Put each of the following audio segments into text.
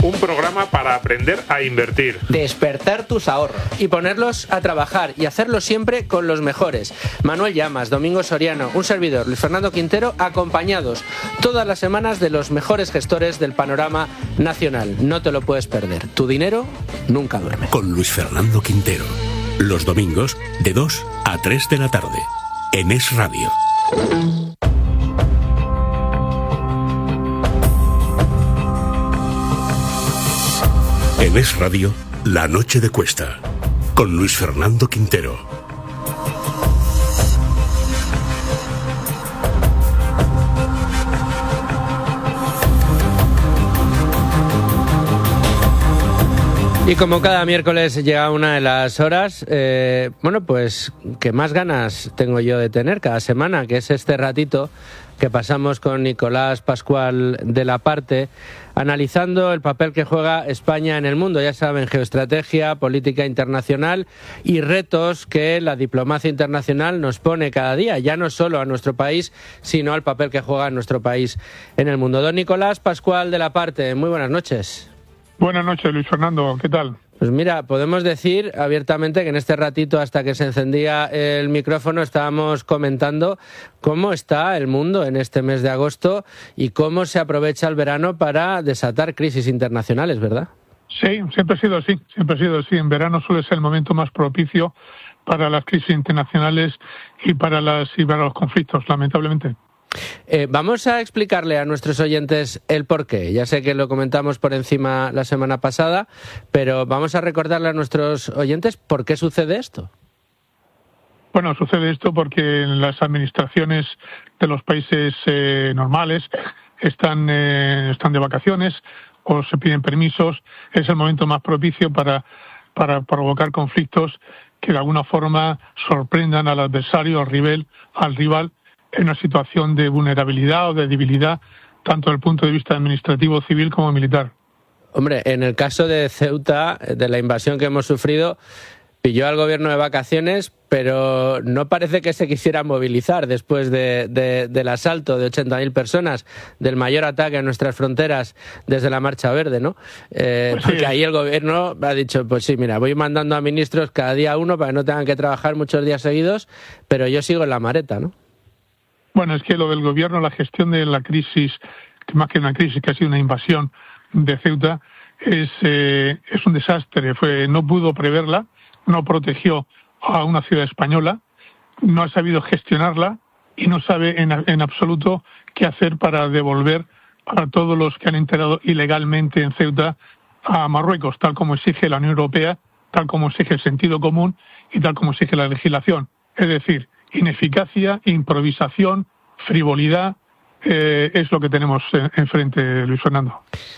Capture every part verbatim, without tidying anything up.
Un programa para aprender a invertir. Despertar tus ahorros. Y ponerlos a trabajar y hacerlo siempre con los mejores. Manuel Llamas, Domingo Soriano, un servidor, Luis Fernando Quintero, acompañados todas las semanas de los mejores gestores del panorama nacional. No te lo puedes perder. Tu dinero nunca duerme. Con Luis Fernando Quintero. Los domingos de dos a tres de la tarde. En Es Radio. En Es Radio, La Noche de Cuesta, con Luis Fernando Quintero. Y como cada miércoles llega una de las horas, eh, bueno, pues que más ganas tengo yo de tener cada semana, que es este ratito que pasamos con Nicolás Pascual de la Parte, analizando el papel que juega España en el mundo. Ya saben, geoestrategia, política internacional y retos que la diplomacia internacional nos pone cada día, ya no solo a nuestro país, sino al papel que juega nuestro país en el mundo. Don Nicolás Pascual de la Parte, muy buenas noches. Buenas noches, Luis Fernando, ¿qué tal? Pues mira, podemos decir abiertamente que en este ratito, hasta que se encendía el micrófono, estábamos comentando cómo está el mundo en este mes de agosto y cómo se aprovecha el verano para desatar crisis internacionales, ¿verdad? Sí, siempre ha sido así, siempre ha sido así. En verano suele ser el momento más propicio para las crisis internacionales y para, las, y para los conflictos, lamentablemente. Eh, vamos a explicarle a nuestros oyentes el porqué. Ya sé que lo comentamos por encima la semana pasada, pero vamos a recordarle a nuestros oyentes por qué sucede esto. Bueno, sucede esto porque las administraciones de los países eh, normales están, eh, están de vacaciones o se piden permisos. Es el momento más propicio para, para provocar conflictos que de alguna forma sorprendan al adversario, al rival, al rival en una situación de vulnerabilidad o de debilidad, tanto desde el punto de vista administrativo, civil como militar. Hombre, en el caso de Ceuta, de la invasión que hemos sufrido, pilló al gobierno de vacaciones, pero no parece que se quisiera movilizar después de, de, del asalto de ochenta mil personas, del mayor ataque a nuestras fronteras desde la Marcha Verde, ¿no? Eh, pues sí. Porque ahí el gobierno ha dicho, pues sí, mira, voy mandando a ministros cada día uno para que no tengan que trabajar muchos días seguidos, pero yo sigo en la mareta, ¿no? Bueno, es que lo del gobierno, la gestión de la crisis, que más que una crisis, que ha sido una invasión de Ceuta, es, eh, es un desastre. Fue, no pudo preverla, no protegió a una ciudad española, no ha sabido gestionarla y no sabe en, en absoluto qué hacer para devolver a todos los que han entrado ilegalmente en Ceuta a Marruecos, tal como exige la Unión Europea, tal como exige el sentido común y tal como exige la legislación. Es decir, ineficacia, improvisación, frivolidad, eh, es lo que tenemos enfrente, Luis Fernando.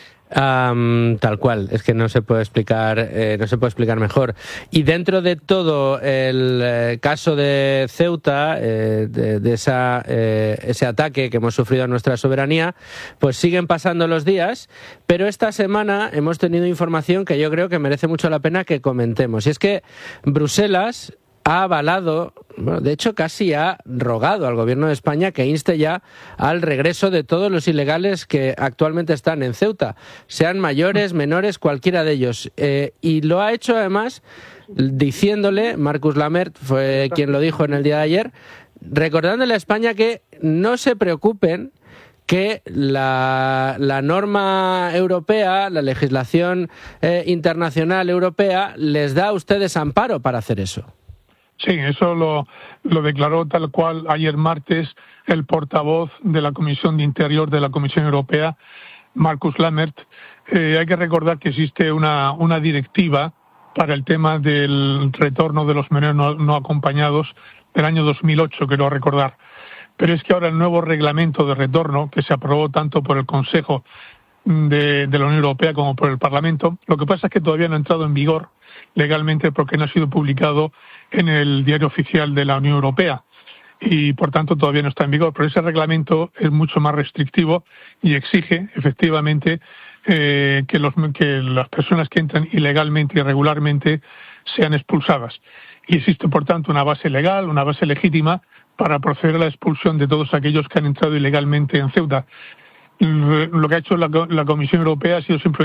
Um, tal cual, es que no se puede explicar, eh, no se puede explicar mejor. Y dentro de todo el eh, caso de Ceuta, eh, de, de esa, eh, ese ataque que hemos sufrido a nuestra soberanía, pues siguen pasando los días, pero esta semana hemos tenido información que yo creo que merece mucho la pena que comentemos. Y es que Bruselas ha avalado, bueno, de hecho casi ha rogado al gobierno de España que inste ya al regreso de todos los ilegales que actualmente están en Ceuta, sean mayores, menores, cualquiera de ellos. Eh, y lo ha hecho además diciéndole, Marcus Lammert fue quien lo dijo en el día de ayer, recordándole a España que no se preocupen, que la, la norma europea, la legislación eh, internacional europea, les da a ustedes amparo para hacer eso. Sí, eso lo, lo declaró tal cual ayer martes el portavoz de la Comisión de Interior de la Comisión Europea, Marcus Lammert. Eh, hay que recordar que existe una, una directiva para el tema del retorno de los menores no, no acompañados del año dos mil ocho, quiero recordar. Pero es que ahora el nuevo reglamento de retorno, que se aprobó tanto por el Consejo de, de la Unión Europea como por el Parlamento, lo que pasa es que todavía no ha entrado en vigor legalmente porque no ha sido publicado en el diario oficial de la Unión Europea y por tanto todavía no está en vigor, pero ese reglamento es mucho más restrictivo y exige efectivamente eh, que, los, que las personas que entran ilegalmente y irregularmente sean expulsadas. Y existe por tanto una base legal, una base legítima para proceder a la expulsión de todos aquellos que han entrado ilegalmente en Ceuta. Lo que ha hecho la, la Comisión Europea ha sido simplemente